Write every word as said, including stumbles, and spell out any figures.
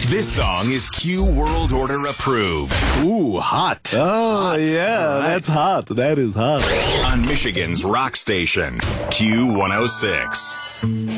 This song is Q World Order approved. Ooh, hot. Oh, hot. yeah, Right. that's hot. That is hot. On Michigan's rock station, Q one oh six.